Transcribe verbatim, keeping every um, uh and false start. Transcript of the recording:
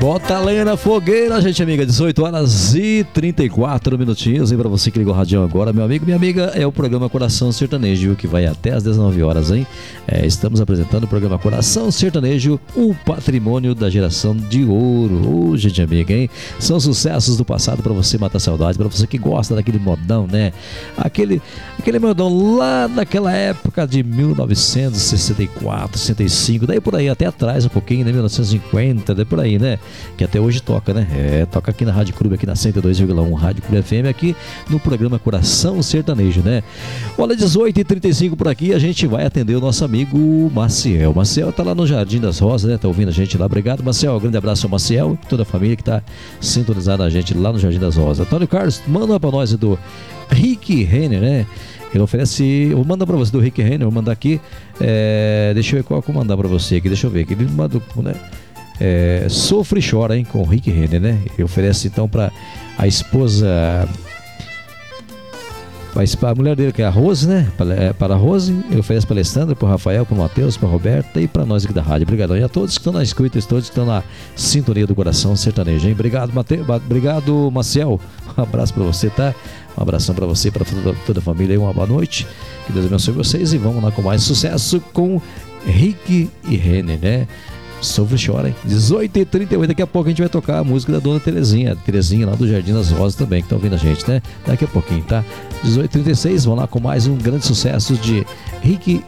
Bota lenha na fogueira, gente amiga. dezoito horas e trinta e quatro minutinhos. E pra você que ligou o rádio agora, meu amigo, minha amiga, é o programa Coração Sertanejo, que vai até às dezenove horas, hein? É, estamos apresentando o programa Coração Sertanejo, o patrimônio da geração de ouro. Ô, gente amiga, hein? São sucessos do passado pra você matar saudade, pra você que gosta daquele modão, né? Aquele, aquele modão lá daquela época de mil novecentos e sessenta e quatro, sessenta e cinco, daí por aí até atrás um pouquinho, né? mil novecentos e cinquenta, daí por aí, né? Que até hoje toca, né? É, toca aqui na Rádio Clube, aqui na cento e dois vírgula um Rádio Clube F M, aqui no programa Coração Sertanejo, né? Olha, dezoito e trinta e cinco por aqui, a gente vai atender o nosso amigo Maciel. Maciel tá lá no Jardim das Rosas, né? Tá ouvindo a gente lá. Obrigado, Maciel. Um grande abraço ao Maciel e toda a família que tá sintonizada a gente lá no Jardim das Rosas. Antônio Carlos, manda pra nós do Rick Renner, né? Ele oferece, eu vou mandar pra você do Rick Renner, vou mandar aqui, é, deixa eu ver qual eu vou mandar pra você aqui, deixa eu ver aqui, ele mandou, né? É, Sofre e Chora, hein, com o Rick Renner, né? Ele oferece então para a esposa, para a mulher dele, que é a Rose, né? Para, para a Rose, ele oferece para a Alessandra, para o Rafael, para o Matheus, para a Roberta e para nós aqui da rádio. Obrigado. E a todos que estão na escuta, todos que estão na sintonia do Coração Sertanejo, hein? Obrigado, Mate... Obrigado, Maciel. Um abraço para você, tá? Um abração para você, para toda, toda a família. Uma boa noite. Que Deus abençoe vocês e vamos lá com mais sucesso com Rick e Renner, né? Sofre e Chora, hein? dezoito e trinta e oito, daqui a pouco a gente vai tocar a música da Dona Terezinha, Terezinha lá do Jardim das Rosas também, que tá ouvindo a gente, né? Daqui a pouquinho, tá? dezoito e trinta e seis, vamos lá com mais um grande sucesso de Rick